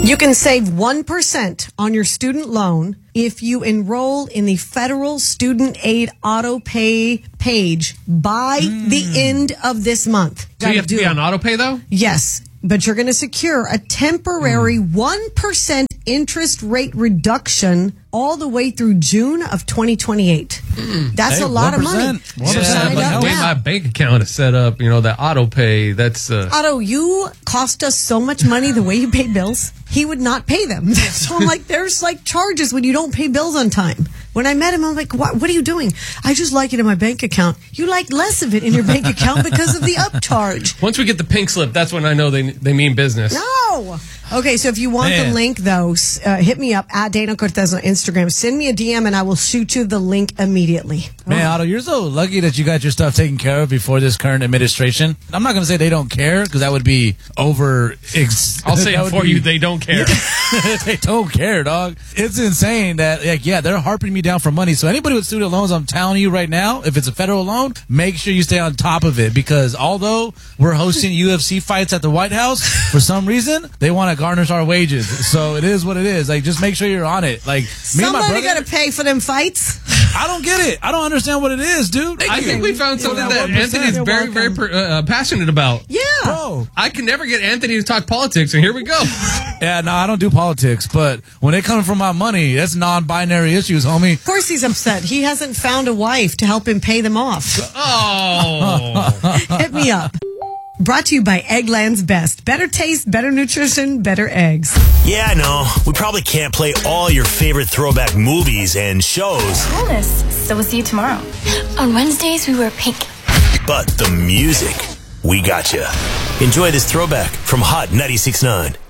You can save 1% on your student loan if you enroll in the federal student aid auto pay page by the end of this month. So you have to be on auto pay, though? Yes, but you're going to secure a temporary 1% interest rate reduction all the way through June of 2028. That's a lot of money. Yeah, but the way my bank account is set up, that auto pay, that's... Otto, you cost us so much money the way you pay bills. He would not pay them. So I'm like, there's charges when you don't pay bills on time. When I met him, I'm like, what are you doing? I just like it in my bank account. You like less of it in your bank account because of the upcharge. Once we get the pink slip, that's when I know they mean business. No. Okay, so if you want the link, though, hit me up at Dana Cortez on Instagram. Send me a DM, and I will shoot you the link immediately. Man, Otto, you're so lucky that you got your stuff taken care of before this current administration. I'm not going to say they don't care, because that would be over... I'll say it for you, they don't care. They don't care, dog. It's insane that, they're harping me down for money. So anybody with student loans, I'm telling you right now, if it's a federal loan, make sure you stay on top of it, because although we're hosting UFC fights at the White House, for some reason, they want to garnish our wages. So it is what it is. Just make sure you're on it. Somebody got to pay for them fights. I don't get it. I don't understand what it is, dude. I think we found something that Anthony's very, very passionate about. Yeah. Bro. I can never get Anthony to talk politics, and here we go. Yeah, no, I don't do politics, but when it comes from my money, that's non-binary issues, homie. Of course he's upset. He hasn't found a wife to help him pay them off. Oh. Hit me up. Brought to you by Eggland's Best. Better taste, better nutrition, better eggs. Yeah, I know. We probably can't play all your favorite throwback movies and shows. Promise. So we'll see you tomorrow. On Wednesdays, we wear pink. But the music, we got you. Enjoy this throwback from Hot 96.9.